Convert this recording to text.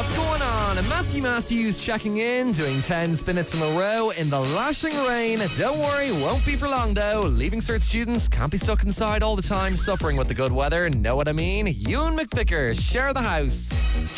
What's going on? Matthew Matthews checking in, doing 10 minutes in a row in the lashing rain. Don't worry, won't be for long though. Leaving Cert students can't be stuck inside all the time, suffering with the good weather. Know what I mean? Ewan McVicker, share the house.